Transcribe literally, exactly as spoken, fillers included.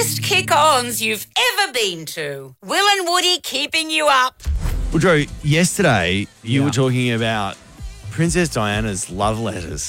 best kick-ons you've ever been to. Will and Woody keeping you up. Well, Drew, yesterday you Yeah. were talking about Princess Diana's love letters.